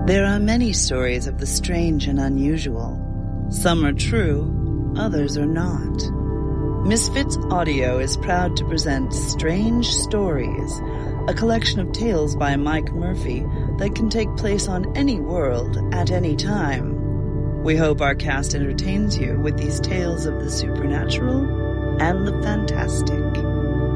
There are many stories of the strange and unusual. Some are true, others are not. Misfits Audio is proud to present Strange Stories, a collection of tales by Mike Murphy that can take place on any world at any time. We hope our cast entertains you with these tales of the supernatural and the fantastic.